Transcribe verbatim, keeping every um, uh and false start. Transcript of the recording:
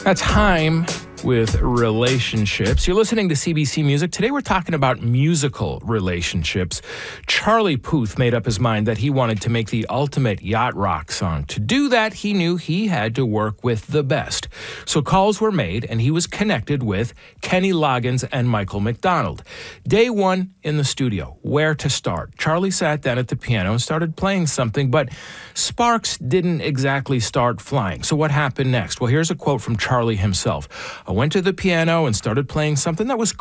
That's Haim with Relationships. You're listening to C B C Music. Today we're talking about musical relationships. Charlie Puth made up his mind that he wanted to make the ultimate yacht rock song. To do that, he knew he had to work with the best. So calls were made, and he was connected with Kenny Loggins and Michael McDonald. Day one in the studio. Where to start? Charlie sat down at the piano and started playing something, but sparks didn't exactly start flying. So what happened next? Well, here's a quote from Charlie himself. I went to the piano and started playing something that was